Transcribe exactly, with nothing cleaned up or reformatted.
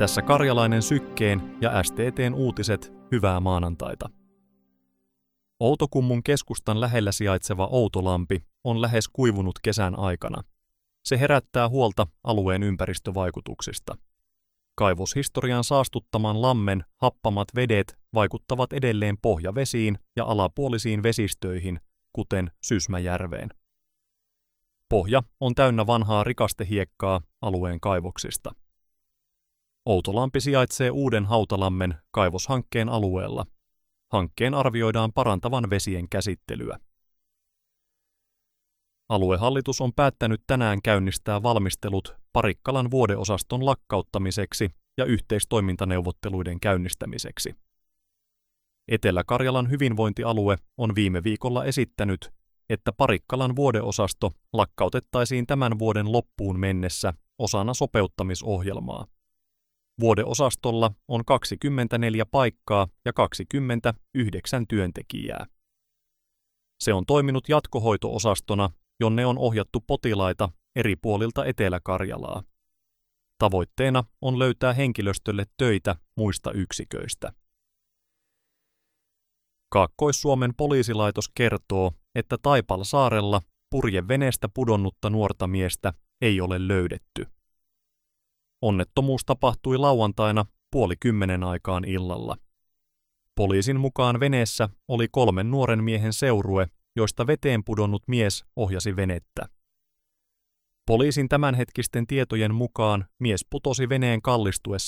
Tässä Karjalainen Sykkeen ja S T T:n uutiset, hyvää maanantaita. Outokummun keskustan lähellä sijaitseva Outolampi on lähes kuivunut kesän aikana. Se herättää huolta alueen ympäristövaikutuksista. Kaivoshistorian saastuttaman lammen happamat vedet vaikuttavat edelleen pohjavesiin ja alapuolisiin vesistöihin, kuten Sysmäjärveen. Pohja on täynnä vanhaa rikastehiekkaa alueen kaivoksista. Outolampi sijaitsee Uuden Hautalammen kaivoshankkeen alueella. Hankkeen arvioidaan parantavan vesien käsittelyä. Aluehallitus on päättänyt tänään käynnistää valmistelut Parikkalan vuodeosaston lakkauttamiseksi ja yhteistoimintaneuvotteluiden käynnistämiseksi. Etelä-Karjalan hyvinvointialue on viime viikolla esittänyt, että Parikkalan vuodeosasto lakkautettaisiin tämän vuoden loppuun mennessä osana sopeuttamisohjelmaa. Vuodeosastolla on kaksikymmentäneljä paikkaa ja kaksikymmentäyhdeksän työntekijää. Se on toiminut jatkohoito-osastona, jonne on ohjattu potilaita eri puolilta Etelä-Karjalaa. Tavoitteena on löytää henkilöstölle töitä muista yksiköistä. Kaakkois-Suomen poliisilaitos kertoo, että Taipalsaarella purjeveneestä pudonnutta nuorta miestä ei ole löydetty. Onnettomuus tapahtui lauantaina puoli kymmenen aikaan illalla. Poliisin mukaan veneessä oli kolmen nuoren miehen seurue, joista veteen pudonnut mies ohjasi venettä. Poliisin tämänhetkisten tietojen mukaan mies putosi veneen kallistuessa